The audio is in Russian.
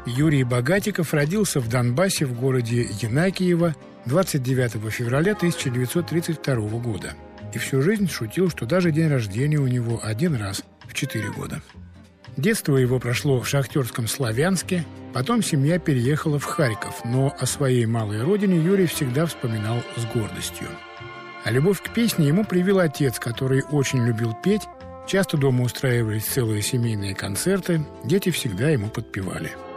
Юрий Богатиков родился в Донбассе в городе Янакиево 29 февраля 1932 года. И всю жизнь шутил, что даже день рождения у него один раз в 4 года. Детство его прошло в шахтерском Славянске, потом семья переехала в Харьков, но о своей малой родине Юрий всегда вспоминал с гордостью. А любовь к песне ему привил отец, который очень любил петь. Часто дома устраивались целые семейные концерты, дети всегда ему подпевали.